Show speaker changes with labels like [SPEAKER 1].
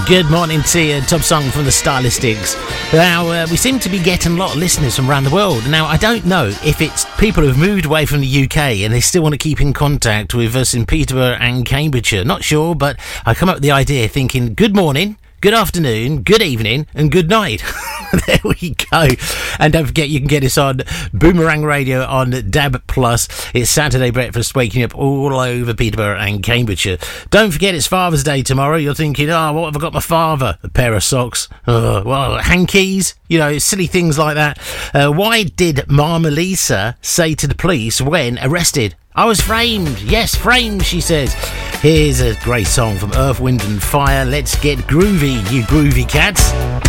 [SPEAKER 1] Good morning to you. Top song from the Stylistics. Now, we seem to be getting a lot of listeners from around the world. Now, I don't know if it's people who've moved away from the UK and they still want to keep in contact with us in Peterborough and Cambridgeshire. Not sure, but I come up with the idea thinking, good morning, good afternoon, good evening, and good night. There we go. And don't forget, you can get us on Boomerang Radio on DAB+. It's Saturday breakfast, waking up all over Peterborough and Cambridgeshire. Don't forget, it's Father's Day tomorrow. You're thinking, oh, what have I got my father? A pair of socks. Well, hankies. You know, silly things like that. Why did Mama Lisa say to the police when arrested? I was framed. Yes, framed, she says. Here's a great song from Earth, Wind and Fire. Let's get groovy, you groovy cats.